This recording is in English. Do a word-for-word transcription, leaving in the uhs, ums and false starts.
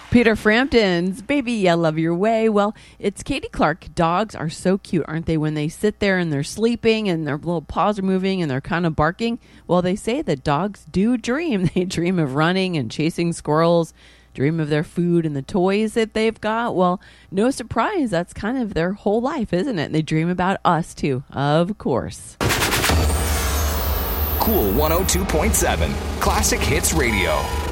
Peter Frampton's Baby, I Love Your Way. Well, it's Katie Clark. Dogs are so cute, aren't they? When they sit there and they're sleeping and their little paws are moving and they're kind of barking. Well, they say that dogs do dream. They dream of running and chasing squirrels, dream of their food and the toys that they've got. Well, no surprise. That's kind of their whole life, isn't it? They dream about us, too, of course. Cool one oh two point seven, Classic Hits Radio.